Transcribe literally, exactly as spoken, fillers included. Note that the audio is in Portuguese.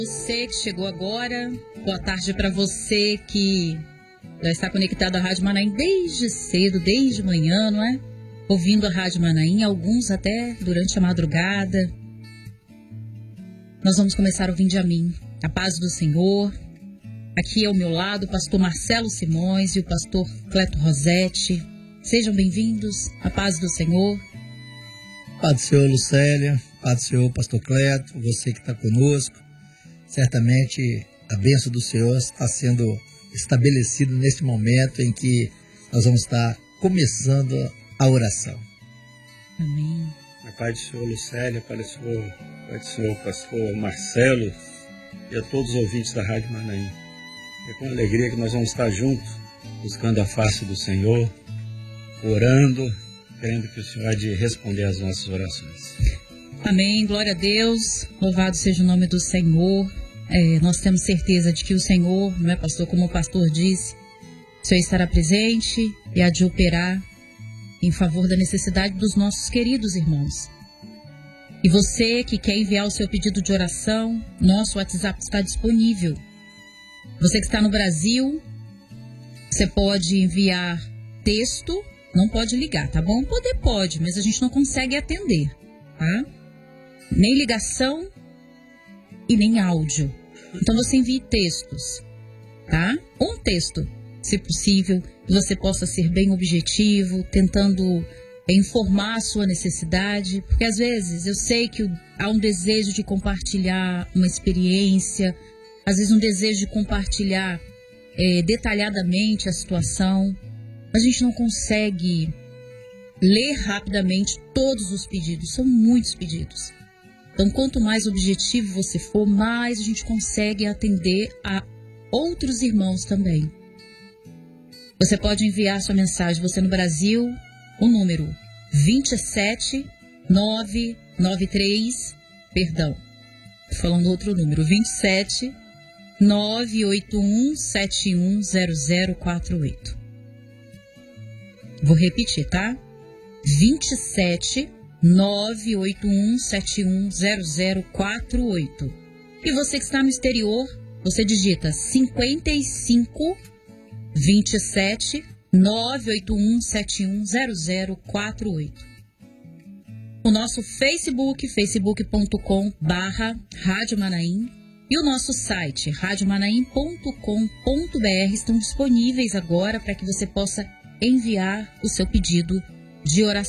Você que chegou agora, boa tarde para você que já está conectado à Rádio Manaim desde cedo, desde manhã, não é? Ouvindo a Rádio Manaim, alguns até durante a madrugada. Nós vamos começar ouvindo a mim, a paz do Senhor. Aqui ao meu lado o pastor Marcelo Simões e o pastor Cleto Rosetti. Sejam bem-vindos, a paz do Senhor. Paz do Senhor, Lucélia, paz do Senhor, pastor Cleto, você que está conosco. Certamente a bênção do Senhor está sendo estabelecida neste momento em que nós vamos estar começando a oração. Amém. A paz do Senhor, Lucélia, a paz do Senhor, a paz do Senhor, pastor Marcelo e a todos os ouvintes da Rádio Manaim. É com alegria que nós vamos estar juntos, buscando a face do Senhor, orando, crendo que o Senhor há de responder às nossas orações. Amém, glória a Deus, louvado seja o nome do Senhor. É, nós temos certeza de que o Senhor, não é, pastor, como o pastor disse, o Senhor estará presente e há de operar em favor da necessidade dos nossos queridos irmãos. E você que quer enviar o seu pedido de oração, nosso WhatsApp está disponível. Você que está no Brasil, você pode enviar texto, não pode ligar, tá bom? Poder pode, mas a gente não consegue atender, tá? Nem ligação e nem áudio. Então você envie textos, tá? Um texto, se possível, que você possa ser bem objetivo, tentando é, informar a sua necessidade, porque às vezes eu sei que há um desejo de compartilhar uma experiência, às vezes um desejo de compartilhar é, detalhadamente a situação, mas a gente não consegue ler rapidamente todos os pedidos, são muitos pedidos. Então, quanto mais objetivo você for, mais a gente consegue atender a outros irmãos também. Você pode enviar sua mensagem, você no Brasil, o número vinte e sete nove nove três, perdão, tô falando outro número, vinte e sete nove oito um sete um zero zero quatro oito. Vou repetir, tá? vinte e sete nove oito um sete um zero zero quatro oito. E você que está no exterior, você digita cinquenta e cinco vinte e sete nove oito um sete um zero zero quatro oito. O nosso Facebook, facebook ponto com barra Rádio Manaim, e o nosso site, rádio manaim ponto com ponto br, estão disponíveis agora para que você possa enviar o seu pedido de oração.